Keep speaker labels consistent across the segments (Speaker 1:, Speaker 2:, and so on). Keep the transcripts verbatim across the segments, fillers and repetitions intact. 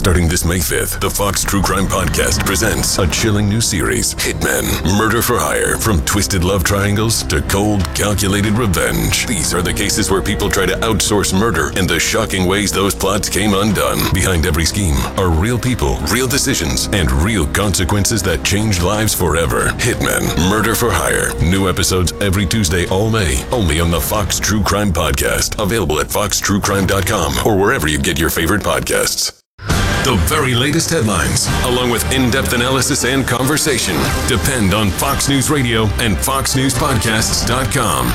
Speaker 1: Starting this May fifth, the Fox True Crime Podcast presents a chilling new series, Hitmen, Murder for Hire. From twisted love triangles to cold, calculated revenge. These are the cases where people try to outsource murder and the shocking ways those plots came undone. Behind every scheme are real people, real decisions, and real consequences that change lives forever. Hitmen, Murder for Hire. New episodes every Tuesday all May, only on the Fox True Crime Podcast. Available at fox true crime dot com or wherever you get your favorite podcasts. The very latest headlines, along with in-depth analysis and conversation, depend on Fox News Radio and fox news podcasts dot com.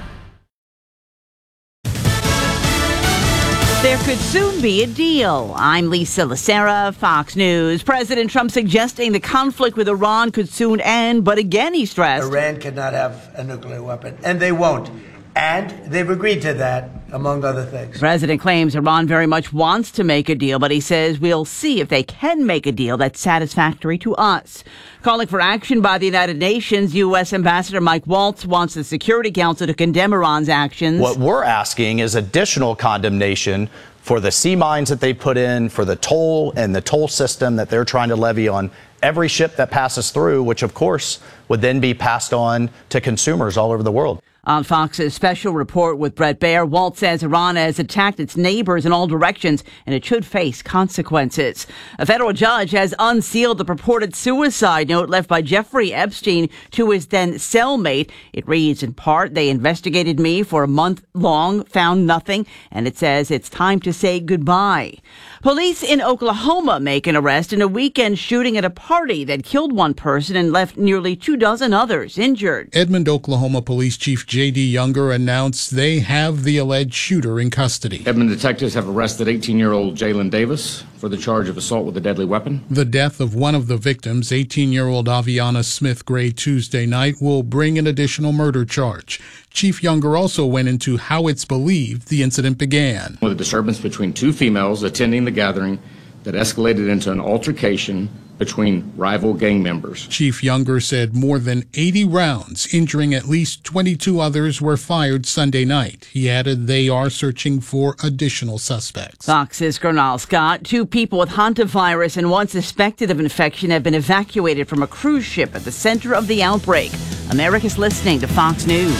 Speaker 2: There could soon be a deal. I'm Lisa Lacera, Fox News. President Trump suggesting the conflict with Iran could soon end, but again he stressed
Speaker 3: Iran cannot have a nuclear weapon, and they won't. And they've agreed to that, among other things.
Speaker 2: The president claims Iran very much wants to make a deal, but he says we'll see if they can make a deal that's satisfactory to us. Calling for action by the United Nations, U S Ambassador Mike Waltz wants the Security Council to condemn Iran's actions.
Speaker 4: What we're asking is additional condemnation for the sea mines that they put in, for the toll and the toll system that they're trying to levy on every ship that passes through, which of course would then be passed on to consumers all over the world.
Speaker 2: On Fox's special report with Brett Baer, Walt says Iran has attacked its neighbors in all directions and it should face consequences. A federal judge has unsealed the purported suicide note left by Jeffrey Epstein to his then cellmate. It reads in part, "They investigated me for a month long, found nothing," and it says it's time to say goodbye. Police in Oklahoma make an arrest in a weekend shooting at a party that killed one person and left nearly two dozen others injured.
Speaker 5: Edmond, Oklahoma Police Chief J D Younger announced they have the alleged shooter in custody.
Speaker 6: Edmond detectives have arrested eighteen-year-old Jalen Davis for the charge of assault with a deadly weapon.
Speaker 5: The death of one of the victims, eighteen-year-old Aviana Smith Gray, Tuesday night, will bring an additional murder charge. Chief Younger also went into how it's believed the incident began.
Speaker 6: With a disturbance between two females attending the gathering that escalated into an altercation between rival gang members.
Speaker 5: Chief Younger said more than eighty rounds, injuring at least twenty-two others, were fired Sunday night. He added they are searching for additional suspects.
Speaker 2: Fox's Gernal Scott. Two people with hantavirus and one suspected of infection have been evacuated from a cruise ship at the center of the outbreak. America's listening to Fox News.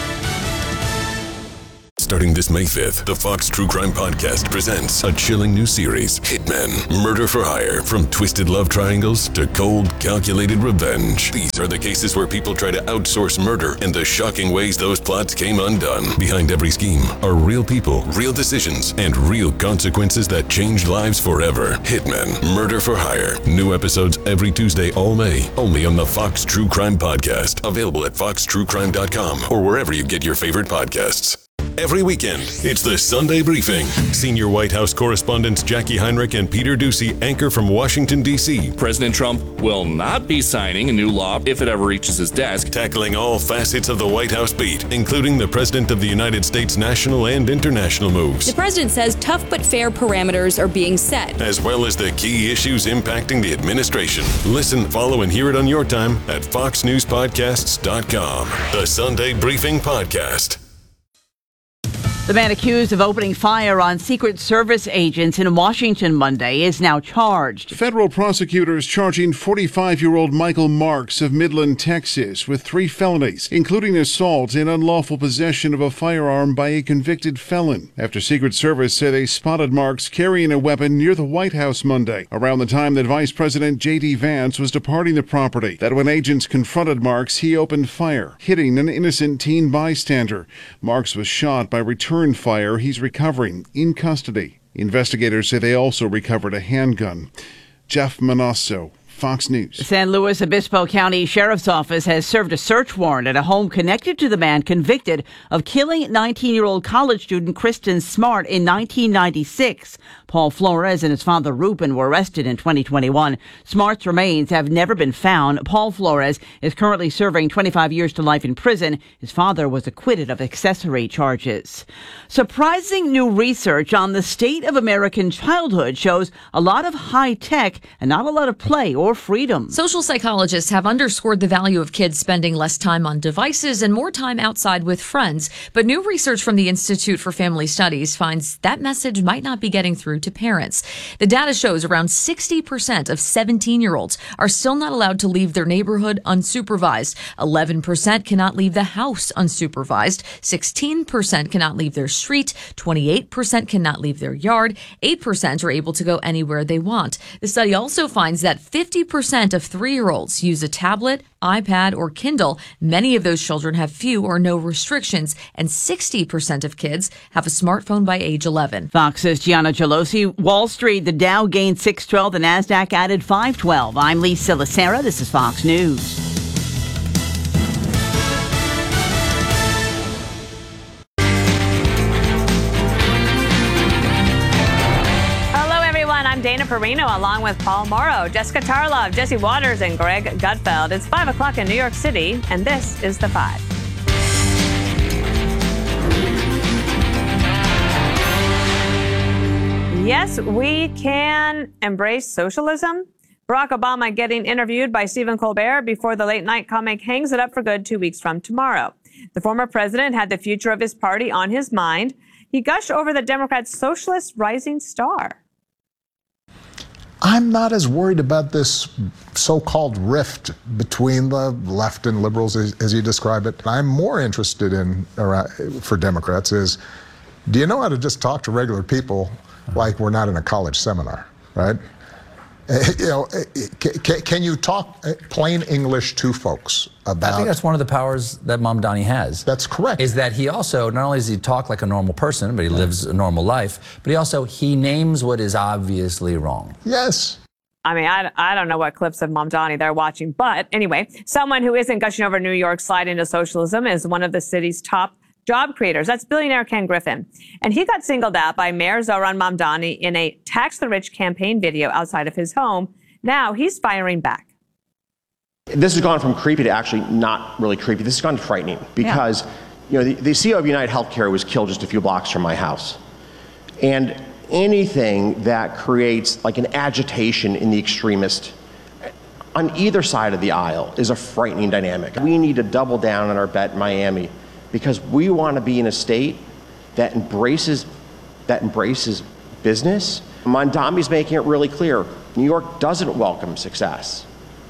Speaker 1: Starting this May fifth, the Fox True Crime Podcast presents a chilling new series, Hitmen, Murder for Hire. From twisted love triangles to cold, calculated revenge. These are the cases where people try to outsource murder and the shocking ways those plots came undone. Behind every scheme are real people, real decisions, and real consequences that change lives forever. Hitmen, Murder for Hire. New episodes every Tuesday all May, only on the Fox True Crime Podcast. Available at fox true crime dot com or wherever you get your favorite podcasts. Every weekend, it's the Sunday Briefing. Senior White House correspondents Jackie Heinrich and Peter Doocy anchor from Washington, D C
Speaker 7: President Trump will not be signing a new law if it ever reaches his desk.
Speaker 1: Tackling all facets of the White House beat, including the President of the United States' national and international moves.
Speaker 8: The president says tough but fair parameters are being set,
Speaker 1: as well as the key issues impacting the administration. Listen, follow, and hear it on your time at fox news podcasts dot com. The Sunday Briefing Podcast.
Speaker 2: The man accused of opening fire on Secret Service agents in Washington Monday is now charged.
Speaker 9: Federal prosecutors charging forty-five-year-old Michael Marks of Midland, Texas, with three felonies, including assault and unlawful possession of a firearm by a convicted felon. After Secret Service say they spotted Marks carrying a weapon near the White House Monday, around the time that Vice President J D Vance was departing the property. That when agents confronted Marks, he opened fire, hitting an innocent teen bystander. Marks was shot by return fire. He's recovering in custody. Investigators say they also recovered a handgun. Jeff Manasso, Fox News.
Speaker 2: The San Luis Obispo County Sheriff's Office has served a search warrant at a home connected to the man convicted of killing nineteen-year-old college student Kristen Smart in nineteen ninety-six. Paul Flores and his father Ruben were arrested in twenty twenty-one. Smart's remains have never been found. Paul Flores is currently serving twenty-five years to life in prison. His father was acquitted of accessory charges. Surprising new research on the state of American childhood shows a lot of high tech and not a lot of play or more freedom.
Speaker 10: Social psychologists have underscored the value of kids spending less time on devices and more time outside with friends. But new research from the Institute for Family Studies finds that message might not be getting through to parents. The data shows around sixty percent of seventeen-year-olds are still not allowed to leave their neighborhood unsupervised. eleven percent cannot leave the house unsupervised. sixteen percent cannot leave their street. twenty-eight percent cannot leave their yard. eight percent are able to go anywhere they want. The study also finds that fifty percent of three-year-olds use a tablet, iPad, or Kindle. Many of those children have few or no restrictions, and sixty percent of kids have a smartphone by age eleven.
Speaker 2: Fox's Gianna Gelosi. Wall Street, the Dow gained six twelve, the NASDAQ added five twelve. I'm Lisa Lacera. This is Fox News.
Speaker 11: I'm Dana Perino along with Paul Morrow, Jessica Tarlov, Jesse Waters, and Greg Gutfeld. It's five o'clock in New York City, and this is The Five. Yes, we can embrace socialism. Barack Obama getting interviewed by Stephen Colbert before the late night comic hangs it up for good two weeks from tomorrow. The former president had the future of his party on his mind. He gushed over the Democrats' socialist rising star.
Speaker 12: I'm not as worried about this so-called rift between the left and liberals as, as you describe it. I'm more interested in, for Democrats, is do you know how to just talk to regular people like we're not in a college seminar, right? You know, can, can you talk plain English to folks about...
Speaker 13: I think that's one of the powers that Mamdani has.
Speaker 12: That's correct.
Speaker 13: Is that he also, not only does he talk like a normal person, but he lives a normal life, but he also, he names what is obviously wrong.
Speaker 12: Yes.
Speaker 11: I mean, I, I don't know what clips of Mamdani they're watching, but anyway, someone who isn't gushing over New York's slide into socialism is one of the city's top job creators. That's billionaire Ken Griffin. And he got singled out by Mayor Zohran Mamdani in a Tax the Rich campaign video outside of his home. Now he's firing back.
Speaker 14: This has gone from creepy to actually not really creepy. This has gone frightening because, yeah. you know, the, the C E O of United Healthcare was killed just a few blocks from my house. And anything that creates like an agitation in the extremist on either side of the aisle is a frightening dynamic. We need to double down on our bet in Miami, because we want to be in a state that embraces that embraces business. Mamdani's making it really clear. New York doesn't welcome success.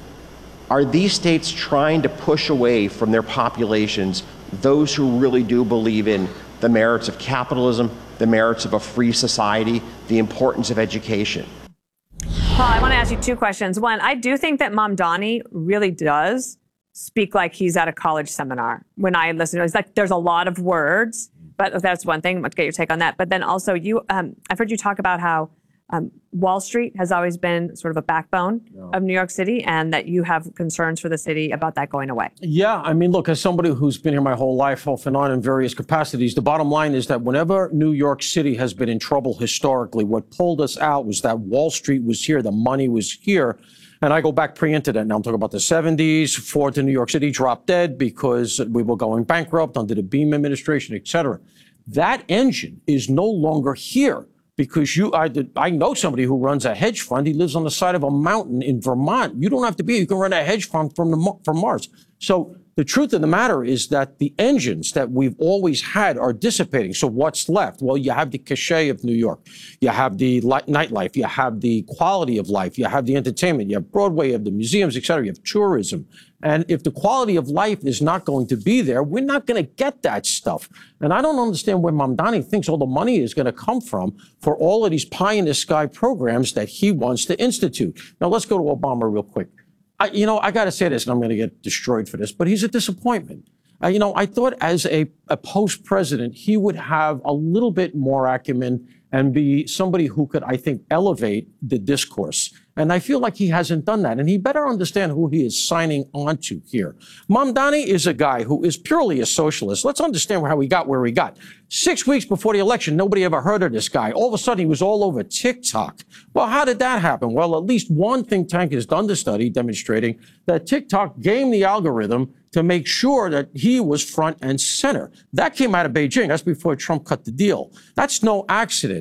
Speaker 14: Are these states trying to push away from their populations those who really do believe in the merits of capitalism, the merits of a free society, the importance of education?
Speaker 11: Paul, I want to ask you two questions. One, I do think that Mamdani really does speak like he's at a college seminar. When I listen to it, it's like there's a lot of words, but that's one thing. Let's get your take on that. But then also, you, um, I've heard you talk about how um, Wall Street has always been sort of a backbone yeah. of New York City, and that you have concerns for the city about that going away.
Speaker 15: Yeah, I mean, look, as somebody who's been here my whole life, off and on in various capacities, the bottom line is that whenever New York City has been in trouble historically, what pulled us out was that Wall Street was here, the money was here. And I go back pre-internet. Now I'm talking about the seventies. Ford to New York City dropped dead because we were going bankrupt under the Beam administration, et cetera. That engine is no longer here because you, I, I know somebody who runs a hedge fund. He lives on the side of a mountain in Vermont. You don't have to be, you can run a hedge fund from, the, from Mars. So the truth of the matter is that the engines that we've always had are dissipating. So what's left? Well, you have the cachet of New York. You have the nightlife. You have the quality of life. You have the entertainment. You have Broadway. You have the museums, et cetera. You have tourism. And if the quality of life is not going to be there, we're not going to get that stuff. And I don't understand where Mamdani thinks all the money is going to come from for all of these pie-in-the-sky programs that he wants to institute. Now, let's go to Obama real quick. I, you know, I got to say this, and I'm going to get destroyed for this, but he's a disappointment. Uh, you know, I thought as a, a post-president, he would have a little bit more acumen and be somebody who could, I think, elevate the discourse. And I feel like he hasn't done that. And he better understand who he is signing on to here. Mamdani is a guy who is purely a socialist. Let's understand how he got where he got. Six weeks before the election, nobody ever heard of this guy. All of a sudden, he was all over TikTok. Well, how did that happen? Well, at least one think tank has done the study demonstrating that TikTok gamed the algorithm to make sure that he was front and center. That came out of Beijing. That's before Trump cut the deal. That's no accident.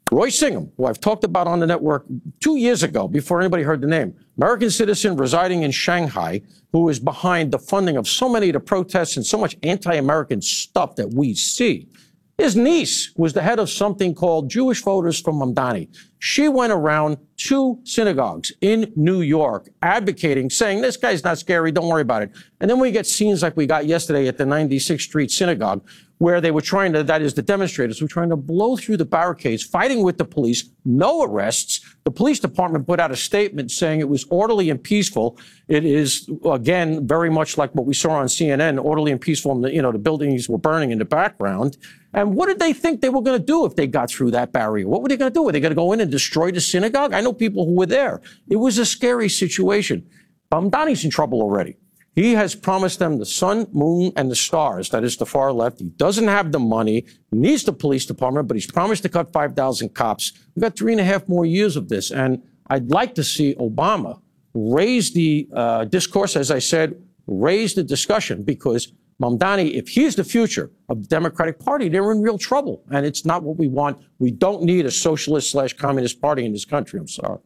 Speaker 15: Roy Singham, who I've talked about on the network two years ago, before anybody heard the name, American citizen residing in Shanghai, who is behind the funding of so many of the protests and so much anti-American stuff that we see. His niece was the head of something called Jewish Voters for Mamdani. She went around two synagogues in New York advocating, saying, this guy's not scary, don't worry about it. And then we get scenes like we got yesterday at the ninety-sixth Street Synagogue, where they were trying to, that is the demonstrators, were trying to blow through the barricades, fighting with the police, no arrests. The police department put out a statement saying it was orderly and peaceful. It is, again, very much like what we saw on C N N, orderly and peaceful, and the, you know, the buildings were burning in the background. And what did they think they were going to do if they got through that barrier? What were they going to do? Were they going to go in and destroy the synagogue? I know people who were there. It was a scary situation. Mamdani's in trouble already. He has promised them the sun, moon, and the stars. That is the far left. He doesn't have the money. He needs the police department, but he's promised to cut five thousand cops. We've got three and a half more years of this. And I'd like to see Obama raise the uh, discourse, as I said, raise the discussion, because Mamdani, if he's the future of the Democratic Party, they're in real trouble. And it's not what we want. We don't need a socialist slash communist party in this country. I'm sorry.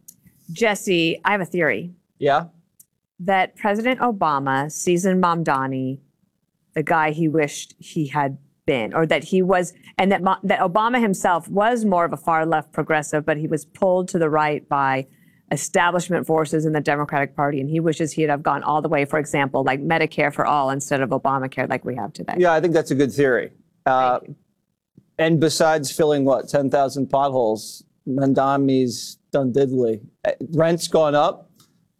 Speaker 11: Jesse, I have a theory.
Speaker 16: Yeah?
Speaker 11: That President Obama sees in Mamdani the guy he wished he had been, or that he was, and that, that Obama himself was more of a far left progressive, but he was pulled to the right by establishment forces in the Democratic Party, and he wishes he'd have gone all the way, for example, like Medicare for all instead of Obamacare like we have today.
Speaker 16: Yeah, I think that's a good theory. Uh, and besides filling, what, ten thousand potholes, Mamdani's done diddly. Rent's gone up.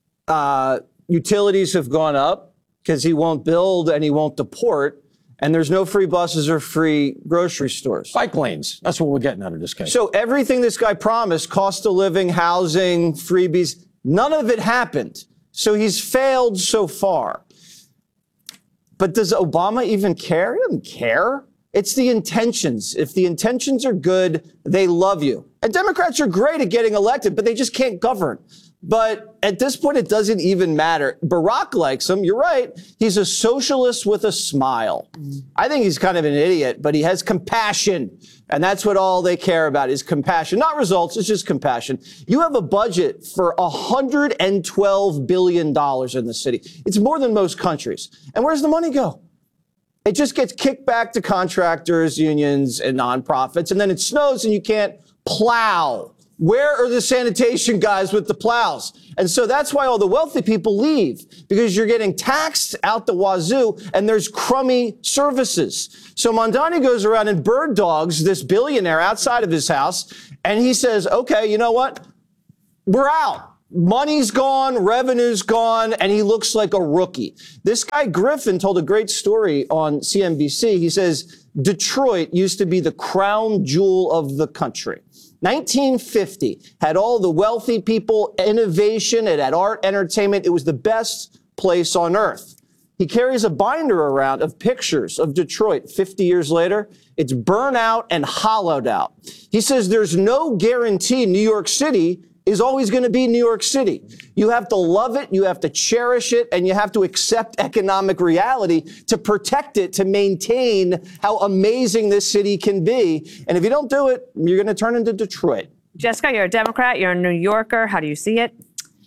Speaker 16: Uh, utilities have gone up because he won't build and he won't deport. And there's no free buses or free grocery stores.
Speaker 15: Bike lanes. That's what we're getting out of this case.
Speaker 16: So everything this guy promised, cost of living, housing, freebies, none of it happened. So he's failed so far. But does Obama even care? He doesn't care. It's the intentions. If the intentions are good, they love you. And Democrats are great at getting elected, but they just can't govern. But at this point, it doesn't even matter. Barack likes him. You're right. He's a socialist with a smile. I think he's kind of an idiot, but he has compassion. And that's what all they care about is compassion. Not results. It's just compassion. You have a budget for one hundred twelve billion dollars in the city. It's more than most countries. And where's the money go? It just gets kicked back to contractors, unions, and nonprofits. And then it snows and you can't plow. Where are the sanitation guys with the plows? And so that's why all the wealthy people leave, because you're getting taxed out the wazoo and there's crummy services. So Mamdani goes around and bird dogs this billionaire outside of his house, and he says, okay, you know what? We're out. Money's gone, revenue's gone, and he looks like a rookie. This guy Griffin told a great story on C N B C. He says, Detroit used to be the crown jewel of the country. nineteen fifty had all the wealthy people, innovation, it had art, entertainment. It was the best place on earth. He carries a binder around of pictures of Detroit fifty years later. It's burnt out and hollowed out. He says there's no guarantee New York City is always going to be New York City. You have to love it, you have to cherish it, and you have to accept economic reality to protect it, to maintain how amazing this city can be. And if you don't do it, you're going to turn into Detroit.
Speaker 11: Jessica, you're a Democrat, you're a New Yorker. How do you see it?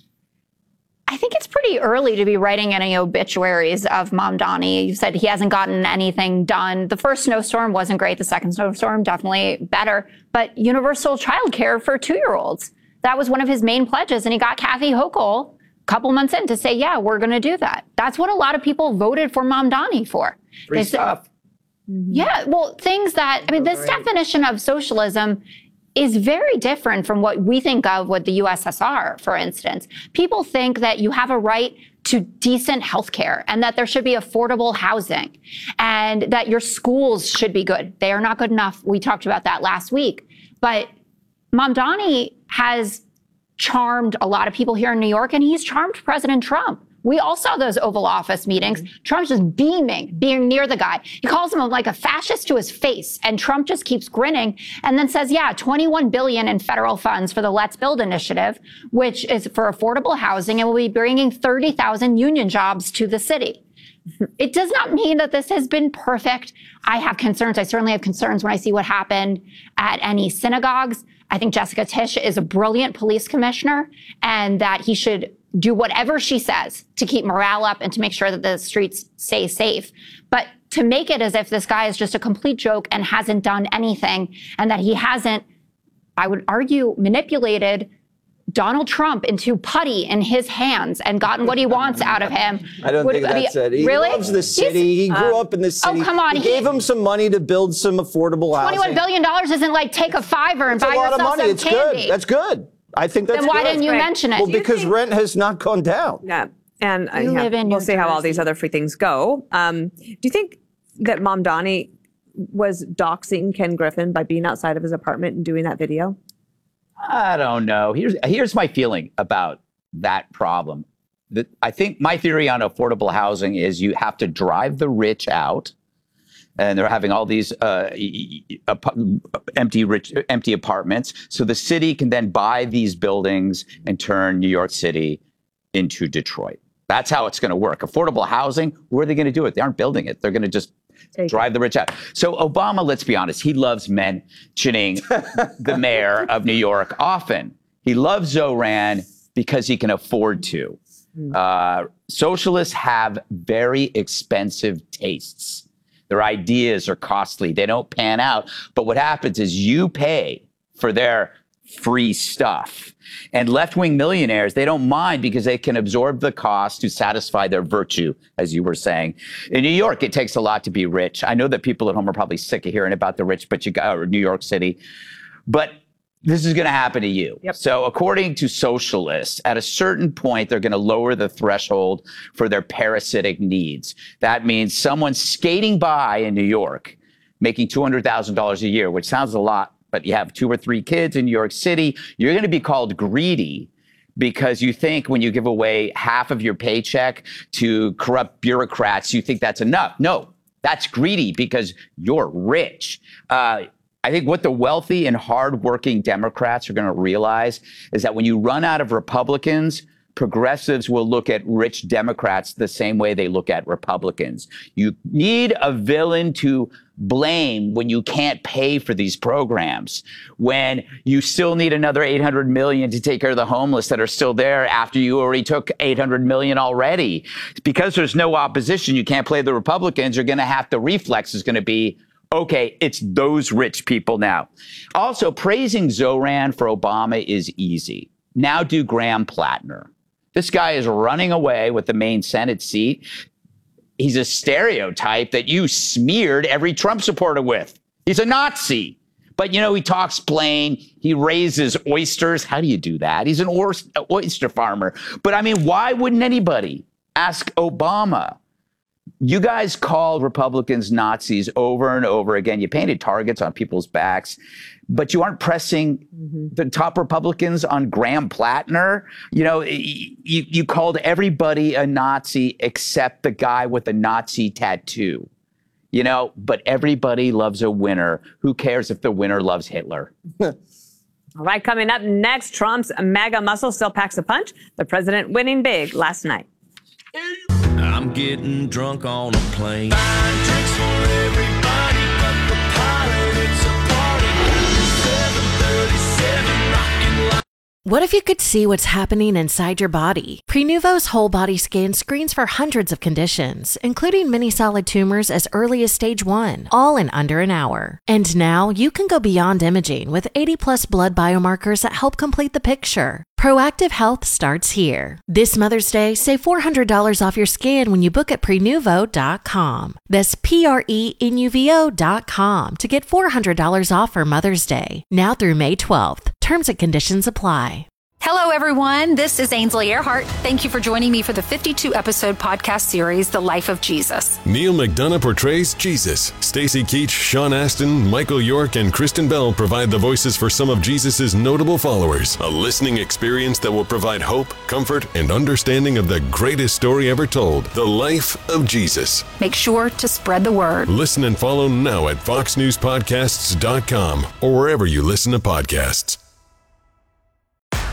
Speaker 17: I think it's pretty early to be writing any obituaries of Mamdani. You said he hasn't gotten anything done. The first snowstorm wasn't great. The second snowstorm, definitely better. But universal childcare for two-year-olds. That was one of his main pledges, and he got Kathy Hochul a couple months in to say, yeah, we're going to do that. That's what a lot of people voted for Mamdani for.
Speaker 16: Free
Speaker 17: they
Speaker 16: stuff.
Speaker 17: Said, yeah, well, things that, I mean, this definition of socialism is very different from what we think of with the U S S R, for instance. People think that you have a right to decent health care and that there should be affordable housing and that your schools should be good. They are not good enough. We talked about that last week. But Mamdani has charmed a lot of people here in New York, and he's charmed President Trump. We all saw those Oval Office meetings. Trump's just beaming, being near the guy. He calls him like a fascist to his face, and Trump just keeps grinning and then says, yeah, twenty-one billion dollars in federal funds for the Let's Build initiative, which is for affordable housing and will be bringing thirty thousand union jobs to the city. It does not mean that this has been perfect. I have concerns. I certainly have concerns when I see what happened at any synagogues. I think Jessica Tisch is a brilliant police commissioner and that he should do whatever she says to keep morale up and to make sure that the streets stay safe. But to make it as if this guy is just a complete joke and hasn't done anything and that he hasn't, I would argue, manipulated Donald Trump into putty in his hands and gotten what he wants out of him.
Speaker 16: I don't
Speaker 17: Would,
Speaker 16: think that's it. He
Speaker 17: really?
Speaker 16: loves the city. He's, he grew uh, up in the city.
Speaker 17: Oh, come on.
Speaker 16: He,
Speaker 17: he
Speaker 16: gave him some money to build some affordable housing.
Speaker 17: twenty-one billion dollars isn't like take a fiver and
Speaker 16: it's
Speaker 17: buy
Speaker 16: a lot
Speaker 17: yourself
Speaker 16: of money.
Speaker 17: some
Speaker 16: It's
Speaker 17: candy.
Speaker 16: good. That's good. I think that's
Speaker 17: Then why
Speaker 16: good.
Speaker 17: didn't you
Speaker 11: Right.
Speaker 17: mention it?
Speaker 16: Well, because think- rent has not gone down.
Speaker 11: Yeah. And uh,
Speaker 17: You
Speaker 11: yeah,
Speaker 17: live in
Speaker 11: we'll
Speaker 17: New
Speaker 11: see how all
Speaker 17: Jersey.
Speaker 11: these other free things go. Um, do you think that Mamdani was doxing Ken Griffin by being outside of his apartment and doing that video?
Speaker 18: I don't know. Here's here's my feeling about that problem. The, I think my theory on affordable housing is you have to drive the rich out, and they're having all these uh, empty rich empty apartments, so the city can then buy these buildings and turn New York City into Detroit. That's how it's going to work. Affordable housing, where are they going to do it? They aren't building it. They're going to just Take drive it. the rich out. So Obama, let's be honest, he loves mentioning the mayor of New York often. He loves Zoran because he can afford to. Mm. Uh, socialists have very expensive tastes. Their ideas are costly. They don't pan out. But what happens is you pay for their free stuff. And left-wing millionaires, they don't mind because they can absorb the cost to satisfy their virtue, as you were saying. In New York, it takes a lot to be rich. I know that people at home are probably sick of hearing about the rich, but you got or New York City. But this is going to happen to you. Yep. So according to socialists, at a certain point, they're going to lower the threshold for their parasitic needs. That means someone skating by in New York making two hundred thousand dollars a year, which sounds a lot, but you have two or three kids in New York City, you're going to be called greedy because you think when you give away half of your paycheck to corrupt bureaucrats, you think that's enough. No, that's greedy because you're rich. Uh, I think what the wealthy and hardworking Democrats are going to realize is that when you run out of Republicans, progressives will look at rich Democrats the same way they look at Republicans. You need a villain to blame when you can't pay for these programs, when you still need another eight hundred million to take care of the homeless that are still there after you already took eight hundred million already. Because there's no opposition, you can't play the Republicans. You're going to have to reflex is going to be, okay, it's those rich people now. Also, praising Zoran for Obama is easy. Now do Graham Plattner. This guy is running away with the main Senate seat. He's a stereotype that you smeared every Trump supporter with. He's a Nazi. But, you know, he talks plain. He raises oysters. How do you do that? He's an oyster farmer. But, I mean, why wouldn't anybody ask Obama? You guys called Republicans Nazis over and over again. You painted targets on people's backs, but you aren't pressing mm-hmm. the top Republicans on Graham Plattner. You know, you, you called everybody a Nazi except the guy with the Nazi tattoo. You know, but everybody loves a winner. Who cares if the winner loves Hitler?
Speaker 11: All right, coming up next, Trump's MAGA muscle still packs a punch. The president winning big last night.
Speaker 19: I'm getting drunk on a plane. Buying drinks for everybody but the pilot. It's a party. seven thirty-seven rocking like.
Speaker 20: What if you could see what's happening inside your body? Prenuvo's whole body scan screens for hundreds of conditions, including many solid tumors as early as stage one, all in under an hour. And now you can go beyond imaging with eighty plus blood biomarkers that help complete the picture. Proactive Health starts here. This Mother's Day, save four hundred dollars off your scan when you book at prenuvo dot com. That's P R E N U V O dot com to get four hundred dollars off for Mother's Day, now through May twelfth. Terms and conditions apply.
Speaker 21: Hello, everyone. This is Ainsley Earhart. Thank you for joining me for the fifty-two episode podcast series, The Life of Jesus.
Speaker 1: Neil McDonough portrays Jesus. Stacy Keach, Sean Astin, Michael York, and Kristen Bell provide the voices for some of Jesus' notable followers. A listening experience that will provide hope, comfort, and understanding of the greatest story ever told, The Life of Jesus.
Speaker 21: Make sure to spread the word.
Speaker 1: Listen and follow now at fox news podcasts dot com or wherever you listen to podcasts.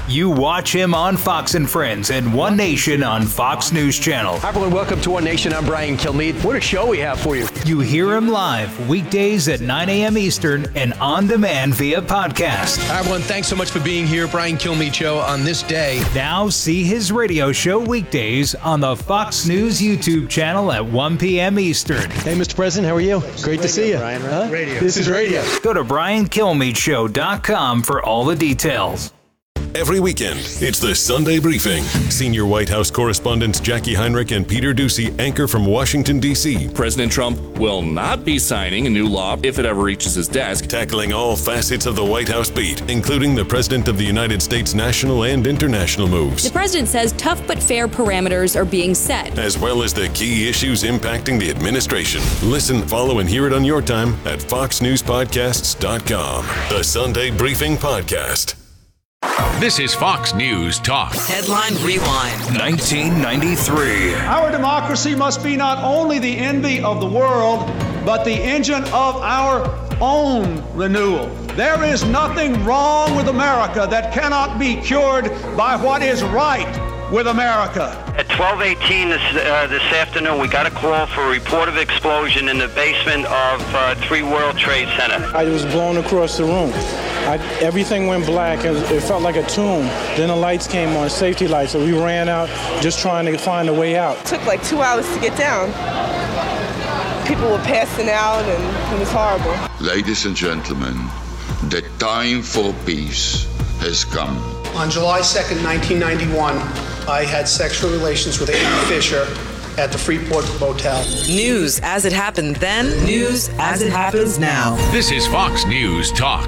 Speaker 3: You watch him on Fox and Friends and One Nation on Fox News Channel.
Speaker 22: Hi, everyone. Welcome to One Nation. I'm Brian Kilmeade. What a show we have for you.
Speaker 3: You hear him live weekdays at nine a.m. Eastern and on demand via podcast.
Speaker 22: Hi, everyone. Thanks so much for being here. Brian Kilmeade Show on this day.
Speaker 3: Now see his radio show weekdays on the Fox News YouTube channel at one p.m. Eastern.
Speaker 22: Hey, Mister President, how are you? Great to see you.
Speaker 3: Brian,
Speaker 22: huh?
Speaker 3: radio.
Speaker 22: This is radio.
Speaker 3: Go to brian kilmeade show dot com for all the details.
Speaker 1: Every weekend, it's the Sunday Briefing. Senior White House correspondents Jackie Heinrich and Peter Doocy anchor from Washington, D C
Speaker 7: President Trump will not be signing a new law if it ever reaches his desk.
Speaker 1: Tackling all facets of the White House beat, including the President of the United States national and international moves.
Speaker 8: The president says tough but fair parameters are being set,
Speaker 1: as well as the key issues impacting the administration. Listen, follow, and hear it on your time at fox news podcasts dot com. The Sunday Briefing Podcast.
Speaker 23: This is Fox News Talk.
Speaker 24: Headline Rewind.
Speaker 3: nineteen ninety-three.
Speaker 25: Our democracy must be not only the envy of the world, but the engine of our own renewal. There is nothing wrong with America that cannot be cured by what is right with America.
Speaker 26: At twelve eighteen this, uh, this afternoon, we got a call for a report of explosion in the basement of uh, Three World Trade Center.
Speaker 27: I was blown across the room. I, everything went black. It, it felt like a tomb. Then the lights came on, safety lights, so we ran out just trying to find a way out.
Speaker 28: It took like two hours to get down. People were passing out, and it was horrible.
Speaker 29: Ladies and gentlemen, the time for peace has come.
Speaker 30: On July second, nineteen ninety-one, I had sexual relations with Amy Fisher at the Freeport Motel.
Speaker 24: News as it happened then, news as it happens now.
Speaker 23: This is Fox News Talk.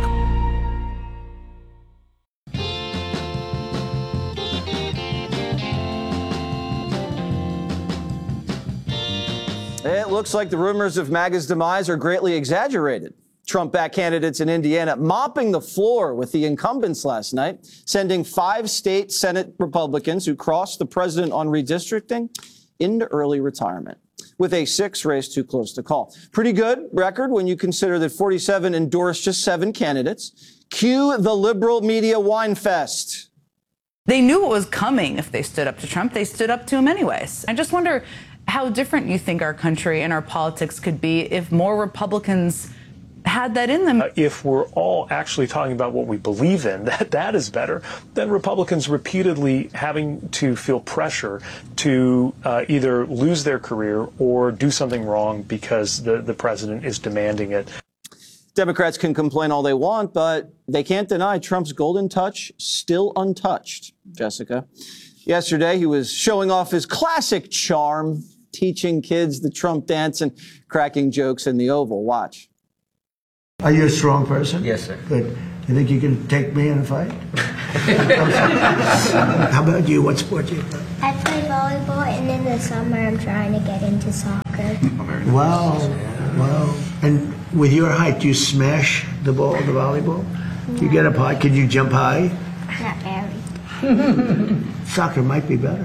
Speaker 16: It looks like the rumors of MAGA's demise are greatly exaggerated. Trump-backed candidates in Indiana mopping the floor with the incumbents last night, sending five state Senate Republicans who crossed the president on redistricting into early retirement, with a sixth race too close to call. Pretty good record when you consider that forty-seven endorsed just seven candidates. Cue the liberal media wine fest.
Speaker 31: They knew what was coming if they stood up to Trump. They stood up to him anyways. I just wonder how different you think our country and our politics could be if more Republicans had that in them.
Speaker 32: Uh, if we're all actually talking about what we believe in, that that is better than Republicans repeatedly having to feel pressure to uh, either lose their career or do something wrong because the, the president is demanding it.
Speaker 16: Democrats can complain all they want, but they can't deny Trump's golden touch still untouched. Jessica. Yesterday, he was showing off his classic charm, teaching kids the Trump dance and cracking jokes in the Oval. Watch.
Speaker 33: Are you a strong person?
Speaker 34: Yes, sir.
Speaker 33: Good. You think you can take me in a fight? How about you? What sport do you play?
Speaker 35: I play volleyball, and in the summer I'm trying to get into soccer.
Speaker 33: Wow. Wow. And with your height, do you smash the ball, the volleyball?
Speaker 35: No.
Speaker 33: You get up high? Can you jump high?
Speaker 35: Not very.
Speaker 33: Soccer might be better.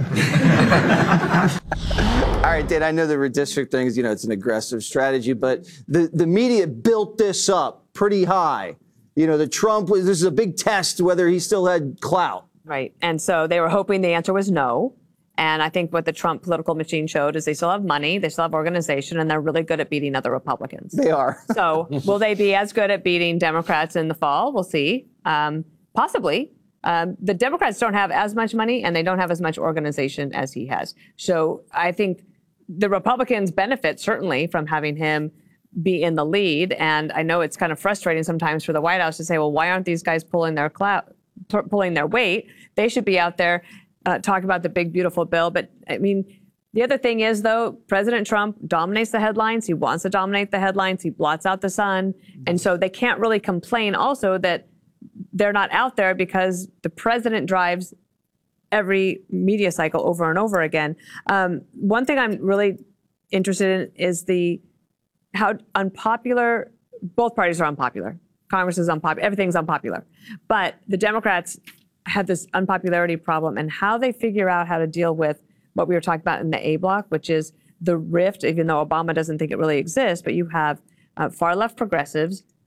Speaker 16: All right, Dan, I know the redistricting is, you know, it's an aggressive strategy, but the, the media built this up pretty high. You know, the Trump, was this is a big test whether he still had clout.
Speaker 11: Right. And so they were hoping the answer was no. And I think what the Trump political machine showed is they still have money, they still have organization, and they're really good at beating other Republicans.
Speaker 16: They are.
Speaker 11: So will they be as good at beating Democrats in the fall? We'll see. Um, possibly. Um, the Democrats don't have as much money and they don't have as much organization as he has. So I think the Republicans benefit certainly from having him be in the lead. And I know it's kind of frustrating sometimes for the White House to say, well, why aren't these guys pulling their clout, p- pulling their weight? They should be out there uh, talking about the big, beautiful bill. But I mean, the other thing is, though, President Trump dominates the headlines. He wants to dominate the headlines. He blots out the sun. And so they can't really complain also that they're not out there because the president drives every media cycle over and over again. Um, one thing I'm really interested in is the how unpopular, both parties are unpopular. Congress is unpopular, everything's unpopular. But the Democrats have this unpopularity problem and how they figure out how to deal with what we were talking about in the A block, which is the rift, even though Obama doesn't think it really exists, but you have uh, far left progressives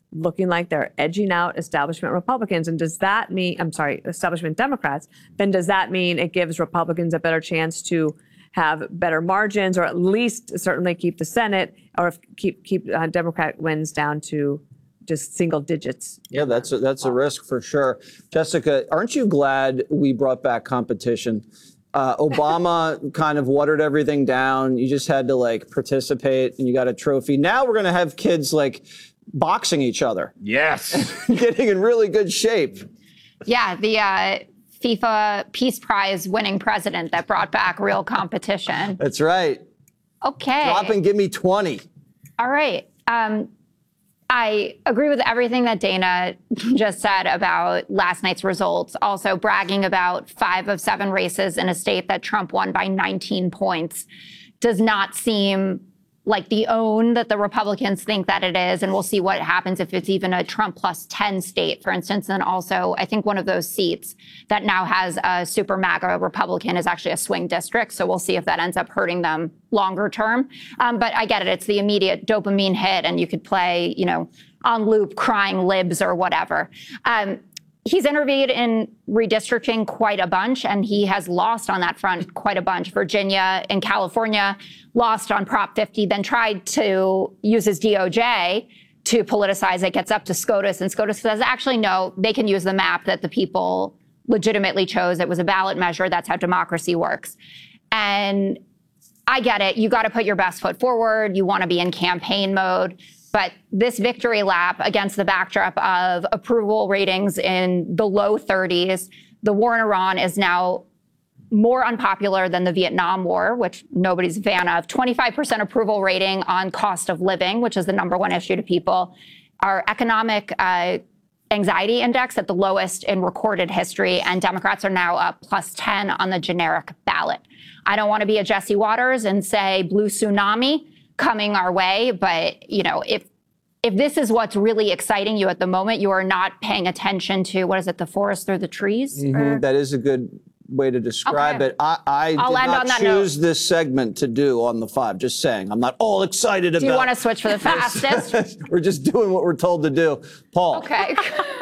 Speaker 11: looking like they're edging out establishment Republicans. And does that mean, I'm sorry, establishment Democrats, then does that mean it gives Republicans a better chance to have better margins, or at least certainly keep the Senate, or if keep keep uh, Democrat wins down to just single digits?
Speaker 16: Yeah, that's a, that's a risk for sure. Jessica, aren't you glad we brought back competition? Uh, Obama kind of watered everything down. You just had to like participate and you got a trophy. Now we're going to have kids like boxing each other.
Speaker 2: Yes.
Speaker 16: Getting in really good shape.
Speaker 21: Yeah, the uh, FIFA Peace Prize winning president that brought back real competition.
Speaker 16: That's right.
Speaker 21: Okay.
Speaker 16: Drop and give me twenty.
Speaker 21: All right. Um, I agree with everything that Dana just said about last night's results. Also bragging about five of seven races in a state that Trump won by nineteen points does not seem like the own that the Republicans think that it is. And we'll see what happens if it's even a Trump plus ten state, for instance. And also, I think one of those seats that now has a super MAGA Republican is actually a swing district. So we'll see if that ends up hurting them longer term. Um, but I get it. It's the immediate dopamine hit, and you could play, you know, on loop crying libs or whatever. Um, He's intervened in redistricting quite a bunch, and he has lost on that front quite a bunch. Virginia and California lost on Prop fifty, then tried to use his D O J to politicize it, gets up to SCOTUS, and SCOTUS says, actually, no, they can use the map that the people legitimately chose. It was a ballot measure. That's how democracy works. And I get it. You got to put your best foot forward. You want to be in campaign mode. But this victory lap against the backdrop of approval ratings in the low thirties, the war in Iran is now more unpopular than the Vietnam War, which nobody's a fan of. twenty-five percent approval rating on cost of living, which is the number one issue to people. Our economic uh, anxiety index at the lowest in recorded history, and Democrats are now up plus ten on the generic ballot. I don't want to be a Jesse Waters and say blue tsunami coming our way, but you know, if if this is what's really exciting you at the moment, you are not paying attention to, what is it, the forest through the trees?
Speaker 16: Mm-hmm. That is a good way to describe
Speaker 21: Okay.
Speaker 16: it. I, I
Speaker 21: I'll
Speaker 16: did
Speaker 21: end
Speaker 16: not
Speaker 21: on that
Speaker 16: choose
Speaker 21: note.
Speaker 16: this segment to do on the five. Just saying, I'm not all excited
Speaker 21: Do
Speaker 16: about.
Speaker 21: you want to switch for the fastest?
Speaker 16: We're just doing what we're told to do. Paul.
Speaker 21: Okay.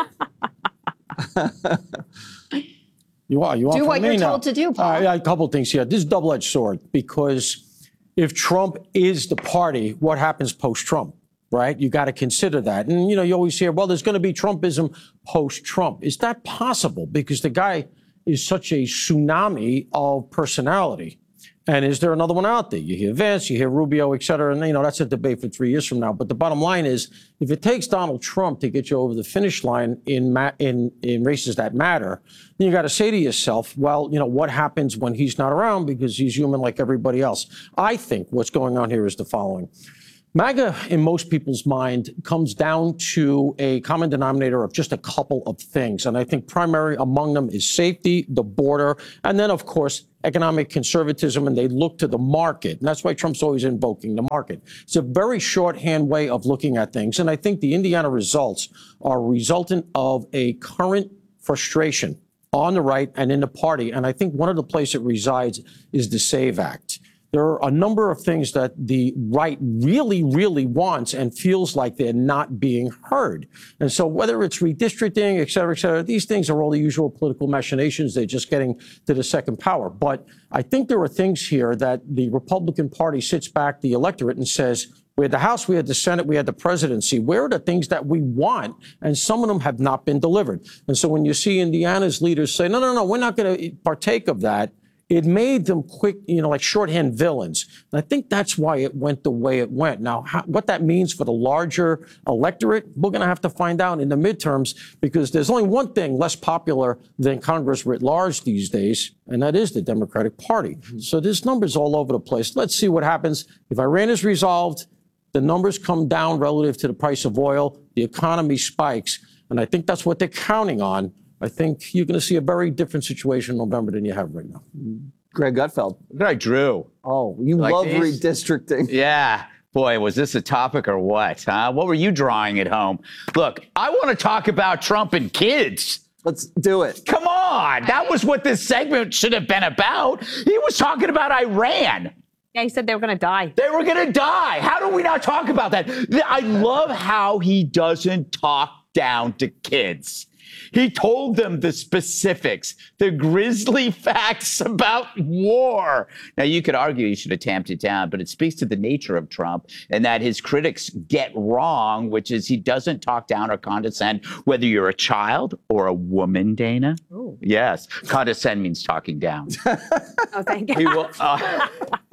Speaker 4: You are. You are
Speaker 21: Do
Speaker 4: for
Speaker 21: what
Speaker 4: me
Speaker 21: you're
Speaker 4: now.
Speaker 21: told to do, Paul.
Speaker 4: Uh, yeah, a couple of things here. This is a double-edged sword, because if Trump is the party, what happens post-Trump, right? You got to consider that. And, you know, you always hear, well, there's going to be Trumpism post-Trump. Is that possible? Because the guy is such a tsunami of personality. And is there another one out there? You hear Vance, you hear Rubio, et cetera. And, you know, that's a debate for three years from now. But the bottom line is, if it takes Donald Trump to get you over the finish line in ma- in, in races that matter, then you got to say to yourself, well, you know, what happens when he's not around, because he's human like everybody else? I think what's going on here is the following. MAGA, in most people's mind, comes down to a common denominator of just a couple of things. And I think primary among them is safety, the border, and then, of course, economic conservatism, and they look to the market. And that's why Trump's always invoking the market. It's a very shorthand way of looking at things. And I think the Indiana results are resultant of a current frustration on the right and in the party. And I think one of the places it resides is the SAVE Act. There are a number of things that the right really, really wants and feels like they're not being heard. And so whether it's redistricting, et cetera, et cetera, these things are all the usual political machinations. They're just getting to the second power. But I think there are things here that the Republican Party sits back, the electorate, and says, we had the House, we had the Senate, we had the presidency. Where are the things that we want? And some of them have not been delivered. And so when you see Indiana's leaders say, no, no, no, we're not going to partake of that, it made them quick, you know, like shorthand villains. And I think that's why it went the way it went. Now, how, what that means for the larger electorate, we're going to have to find out in the midterms, because there's only one thing less popular than Congress writ large these days, and that is the Democratic Party. Mm-hmm. So there's numbers all over the place. Let's see what happens. If Iran is resolved, the numbers come down relative to the price of oil, the economy spikes, and I think that's what they're counting on. I think you're going to see a very different situation in November than you have right now.
Speaker 16: Greg Gutfeld.
Speaker 2: Look at Drew.
Speaker 16: Oh, you
Speaker 2: Like
Speaker 16: love
Speaker 2: these?
Speaker 16: redistricting.
Speaker 2: Yeah. Boy, was this a topic or what? Huh? What were you drawing at home? Look, I want to talk about Trump and kids.
Speaker 16: Let's do it.
Speaker 2: Come on. That was what this segment should have been about. He was talking about Iran.
Speaker 11: Yeah, he said they were going to die.
Speaker 2: They were going to die. How do we not talk about that? I love how he doesn't talk down to kids. He told them the specifics, the grisly facts about war. Now, you could argue he should have tamped it down, but it speaks to the nature of Trump and that his critics get wrong, which is he doesn't talk down or condescend, whether you're a child or a woman, Dana.
Speaker 11: Ooh.
Speaker 2: Yes. Condescend means talking down.
Speaker 11: Oh, thank you.
Speaker 2: He will, uh,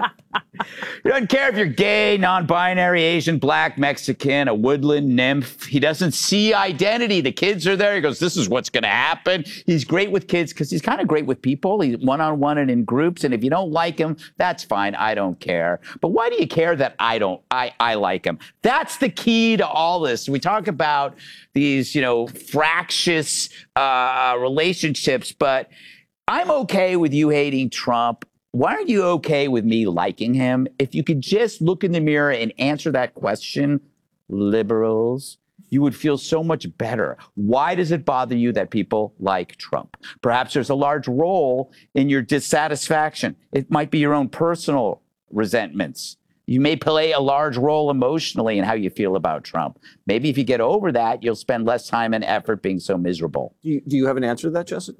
Speaker 2: he doesn't care if you're gay, non-binary, Asian, black, Mexican, a woodland nymph. He doesn't see identity. The kids are there. He goes, this is what's going to happen. He's great with kids because he's kind of great with people. He's one-on-one and in groups. And if you don't like him, that's fine. I don't care. But why do you care that I don't, I, I like him? That's the key to all this. We talk about these, you know, fractious uh, relationships, but I'm okay with you hating Trump. Why aren't you okay with me liking him? If you could just look in the mirror and answer that question, liberals, you would feel so much better. Why does it bother you that people like Trump? Perhaps there's a large role in your dissatisfaction. It might be your own personal resentments. You may play a large role emotionally in how you feel about Trump. Maybe if you get over that, you'll spend less time and effort being so miserable.
Speaker 16: Do you, do you have an answer to that, Jessica?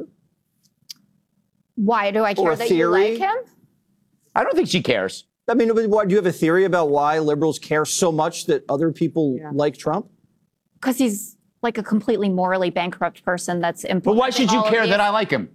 Speaker 21: Why do I care that you like him?
Speaker 2: I don't think she cares.
Speaker 16: I mean, why, do you have a theory about why liberals care so much that other people yeah. like Trump?
Speaker 21: Because he's like a completely morally bankrupt person that's important.
Speaker 2: But why should you care that I like him?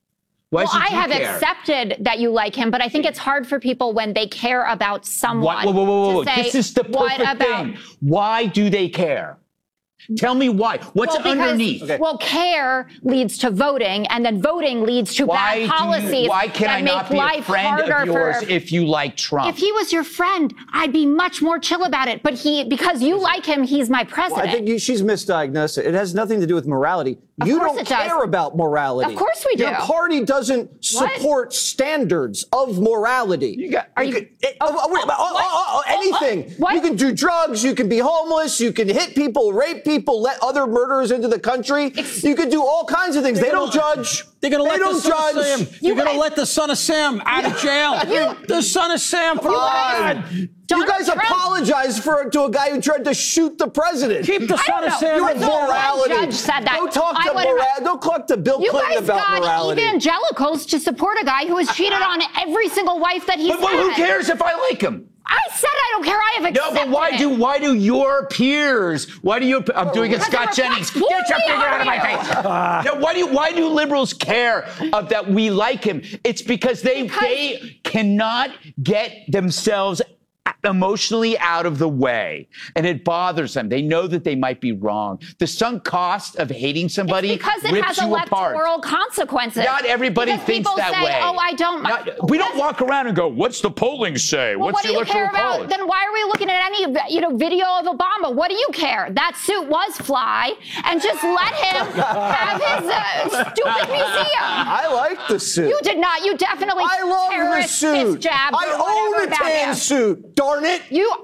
Speaker 2: Why
Speaker 21: well,
Speaker 2: should
Speaker 21: I
Speaker 2: you
Speaker 21: have
Speaker 2: care?
Speaker 21: accepted that you like him, but I think it's hard for people when they care about someone.
Speaker 2: Whoa, whoa, whoa, whoa.
Speaker 21: To say,
Speaker 2: this is the perfect
Speaker 21: what about,
Speaker 2: thing. Why do they care? Tell me why. What's
Speaker 21: well, because,
Speaker 2: underneath?
Speaker 21: Okay. Well, care leads to voting, and then voting leads to
Speaker 2: why
Speaker 21: bad policies
Speaker 2: you, why can
Speaker 21: that
Speaker 2: I
Speaker 21: make
Speaker 2: not be
Speaker 21: life
Speaker 2: a friend
Speaker 21: harder
Speaker 2: of yours
Speaker 21: for,
Speaker 2: if you like Trump?
Speaker 21: If he was your friend, I'd be much more chill about it. But he, because you like him, he's my president.
Speaker 16: Well, I think you, she's misdiagnosed it. It has nothing to do with morality.
Speaker 21: Of
Speaker 16: you
Speaker 21: course
Speaker 16: don't
Speaker 21: it
Speaker 16: care
Speaker 21: does.
Speaker 16: about morality.
Speaker 21: Of course we do.
Speaker 16: Your party doesn't
Speaker 21: What?
Speaker 16: support standards of morality.
Speaker 2: You got,
Speaker 21: Are
Speaker 16: you?
Speaker 21: you
Speaker 16: Could, it, oh, oh, oh, oh, oh, anything.
Speaker 21: What?
Speaker 16: You can do drugs. You can be homeless. You can hit people, rape people, let other murderers into the country. You can do all kinds of things. They don't judge.
Speaker 4: They're going to let
Speaker 16: don't
Speaker 4: the son
Speaker 16: judge.
Speaker 4: of Sam. You're going to let the son of Sam out of jail.
Speaker 21: You,
Speaker 4: the son of Sam. For God.
Speaker 16: You guys
Speaker 21: Trump.
Speaker 16: apologize for to a guy who tried to shoot the president.
Speaker 4: Keep the son of Sam.
Speaker 16: Your
Speaker 21: I know
Speaker 16: morality.
Speaker 21: one judge said that.
Speaker 16: Don't talk
Speaker 21: I
Speaker 16: to
Speaker 21: would've-
Speaker 16: morality. Don't talk to Bill
Speaker 21: You
Speaker 16: Clinton
Speaker 21: guys
Speaker 16: about
Speaker 21: got
Speaker 16: morality.
Speaker 21: evangelicals to support a guy who has cheated on every single wife that he's
Speaker 2: but, but who
Speaker 21: had.
Speaker 2: cares if I like him?
Speaker 21: I said I don't care. I have
Speaker 2: No,
Speaker 21: accepted
Speaker 2: but why
Speaker 21: it.
Speaker 2: do why do your peers? Why do you? I'm doing it,
Speaker 21: Because
Speaker 2: Scott
Speaker 21: it
Speaker 2: Jennings.
Speaker 21: reflects
Speaker 2: Get your
Speaker 21: who we
Speaker 2: finger out of my
Speaker 21: are.
Speaker 2: face. No, why do you, why do liberals care of that we like him? It's because they
Speaker 21: Because-
Speaker 2: they cannot get themselves emotionally out of the way, and it bothers them. They know that they might be wrong. The sunk cost of hating somebody
Speaker 21: It's because it
Speaker 2: rips
Speaker 21: has
Speaker 2: you
Speaker 21: electoral
Speaker 2: apart.
Speaker 21: consequences.
Speaker 2: Not everybody
Speaker 21: because
Speaker 2: thinks
Speaker 21: people
Speaker 2: that
Speaker 21: say,
Speaker 2: way.
Speaker 21: Oh, I don't.
Speaker 2: Not, we don't walk around and go, "What's the polling say?
Speaker 21: Well,
Speaker 2: What's
Speaker 21: what
Speaker 2: the
Speaker 21: do you
Speaker 2: electoral
Speaker 21: care about?
Speaker 2: college?"
Speaker 21: Then why are we looking at any, you know, video of Obama? What do you care? That suit was fly, and just let him have his uh, stupid museum.
Speaker 16: I like the suit.
Speaker 21: You did not. You definitely
Speaker 16: I love the
Speaker 21: terrorist
Speaker 16: suit.
Speaker 21: fist jabbed
Speaker 16: I
Speaker 21: or
Speaker 16: own
Speaker 21: whatever
Speaker 16: a
Speaker 21: about
Speaker 16: tan
Speaker 21: him.
Speaker 16: suit. Darn it.
Speaker 21: You